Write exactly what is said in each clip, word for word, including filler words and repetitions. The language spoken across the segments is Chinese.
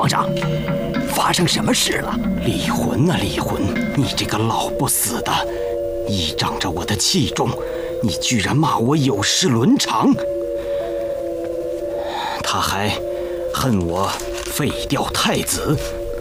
皇上，发生什么事了？ 李魂啊，李魂，你这个老不死的，依仗着我的器重，你居然骂我有失伦常。他还恨我废掉太子。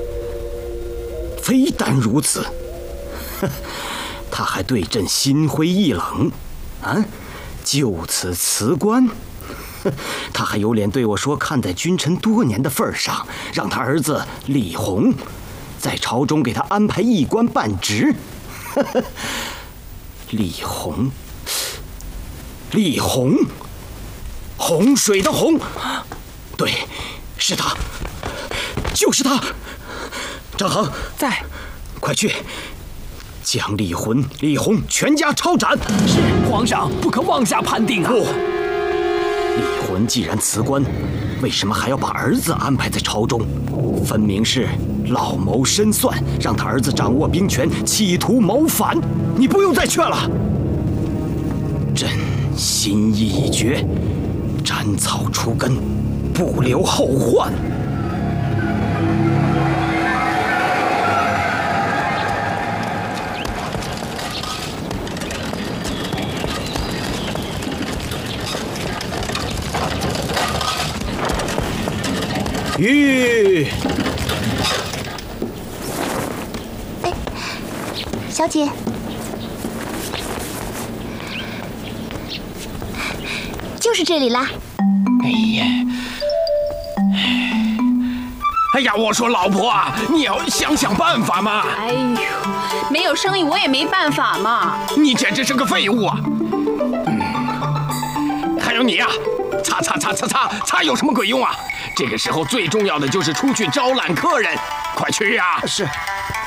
非但如此，他还对朕心灰意冷，啊，就此辞官。他还有脸对我说，看在君臣多年的份上，让他儿子李弘在朝中给他安排一官半职。李弘，李弘，洪水的洪，对，是他，就是他。张衡在， 快去将李魂、李弘全家抄斩。 是，皇上不可妄下判定啊！ 不，李魂既然辞官，为什么还要把儿子安排在朝中？分明是老谋深算，让他儿子掌握兵权，企图谋反。你不用再劝了，朕心意已决，斩草除根，不留后患。吁！ 哎，小姐，就是这里啦。 哎呀，哎呀，我说老婆啊，你要想想办法嘛！ 哎呦，没有生意我也没办法嘛。 你简直是个废物啊！嗯，还有你呀、啊，擦擦擦擦擦擦有什么鬼用啊？这个时候最重要的就是出去招揽客人，快去呀！ 是。